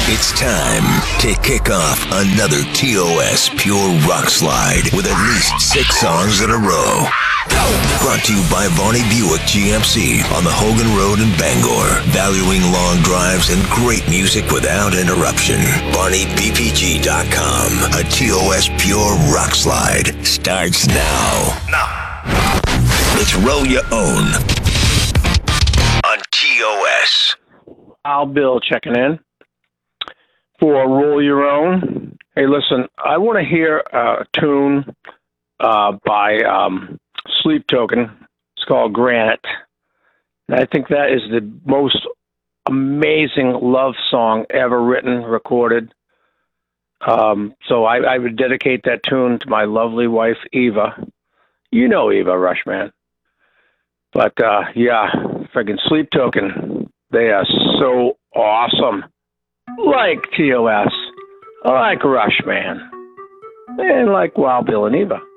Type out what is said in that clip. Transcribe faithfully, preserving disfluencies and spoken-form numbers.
It's time to kick off another T O S Pure Rock Slide with at least six songs in a row. Brought to you by Varney Buick G M C on the Hogan Road in Bangor. Valuing long drives and great music without interruption. Varney B P G dot com. A T O S Pure Rock Slide starts now. Now. It's Roll Your Own on T O S. Al Bill checking in for Roll Your Own. Hey, listen, I want to hear a tune uh, by um, Sleep Token. It's called Granite. And I think that is the most amazing love song ever written, recorded. Um, so I, I would dedicate that tune to my lovely wife, Eva. You know Eva, Rushman. But, uh, yeah, friggin' Sleep Token. They are so awesome. Like T O S. Like Rushman. And like Wild Bill and Eva.